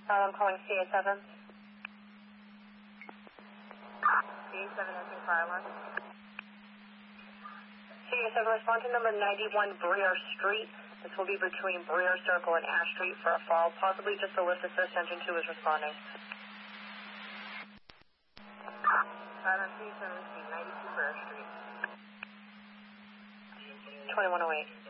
I'm calling CA7. CA7 entering fire alarm. CA7, respond to number 91 Breer Street. This will be between Breer Circle and Ash Street for a fall. Possibly just a lift assist. Engine 2 is responding. Fire on CA7 Street, 92 Breer Street. 2108.